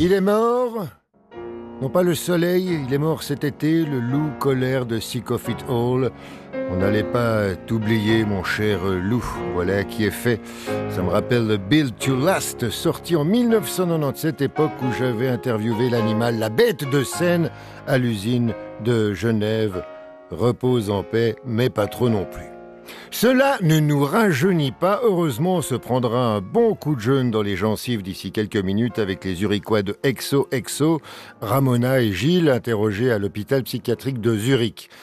Il est mort. Non pas le soleil, il est mort cet été, le loup colère de Sycophant Hall. On n'allait pas t'oublier, mon cher loup. Voilà qui est fait. Ça me rappelle Built to Last, sorti en 1997, époque où j'avais interviewé l'animal, la bête de scène, à l'usine de Genève. Repose en paix, mais pas trop non plus. Cela ne nous rajeunit pas. Heureusement, on se prendra un bon coup de jeûne dans les gencives d'ici quelques minutes avec les Zurichois de XOXO, Ramona et Gilles, interrogés à l'hôpital psychiatrique de Zurich.